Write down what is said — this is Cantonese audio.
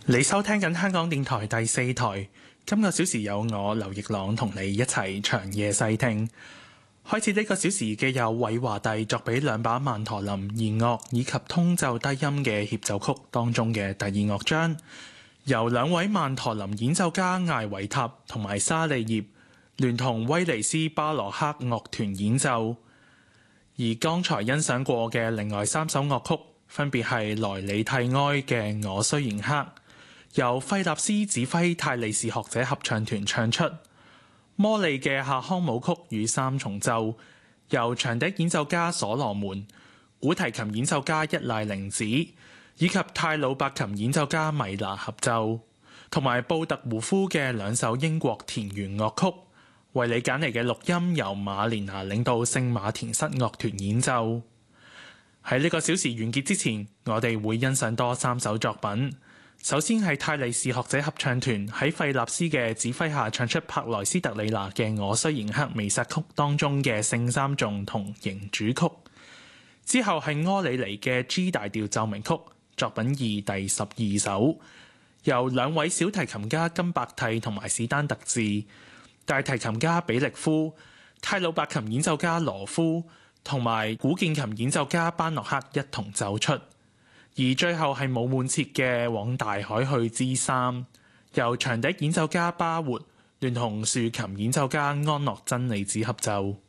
你收聽緊香港電台第四台，今個小時有我劉奕朗同你一齊長夜細聽。開始呢個小時嘅有韋華第作俾兩把曼陀林弦樂以及通奏低音嘅協奏曲當中嘅第二樂章，由兩位曼陀林演奏家艾維塔同埋沙利葉聯同威尼斯巴洛克樂團演奏。而剛才欣賞過嘅另外三首樂曲，分別係萊里蒂埃嘅《我雖然黑》，由費納斯指揮泰利士學者合唱團唱出；摩利嘅夏康舞曲與三重奏，由長笛演奏家所羅門、古提琴演奏家一賴玲子以及泰魯伯琴演奏家米娜合奏，同埋布特胡夫嘅兩首英國田園樂曲。為你揀嚟嘅錄音由馬連拿領導聖馬田室樂團演奏。喺呢個小時完結之前，我哋會欣賞多三首作品。首先係泰利士學者合唱團喺費納斯嘅指揮下唱出柏萊斯特里娜嘅《我雖然黑》彌撒曲當中嘅聖三頌同迎主曲。之後係柯里尼嘅 G 大調奏鳴曲作品2第12首，由兩位小提琴家金伯蒂同埋史丹特治、大提琴家比力夫、泰魯伯琴演奏家羅夫同埋古鍵琴演奏家班諾克一同奏出。而最後係冇滿切嘅《往大海去之三》，由長笛演奏家巴活聯同豎琴演奏家安樂真理子合奏。